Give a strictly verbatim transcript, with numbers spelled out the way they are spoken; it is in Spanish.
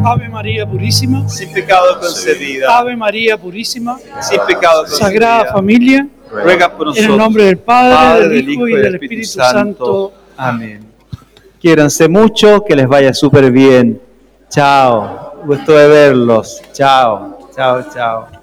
Ave María Purísima, sin pecado concebida, Ave María Purísima, sin pecado concebida, Sagrada Familia, ruega por nosotros. en el nombre del Padre, Padre, del Hijo y del Espíritu Santo. Amén. Quiéranse mucho, que les vaya súper bien. Chao. Gusto de verlos. Chao, chao, chao.